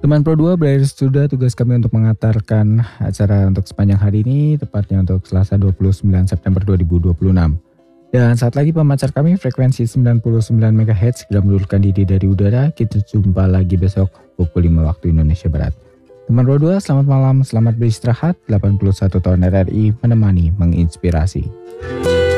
Teman Pro 2 berakhir sudah tugas kami untuk mengantarkan acara untuk sepanjang hari ini, tepatnya untuk Selasa 29 September 2026. Dan saat lagi pemancar kami frekuensi 99 MHz segera meluruskan diri dari udara. Kita jumpa lagi besok pukul 5 waktu Indonesia Barat. Teman Pro 2, selamat malam, selamat beristirahat. 81 tahun RRI menemani, menginspirasi.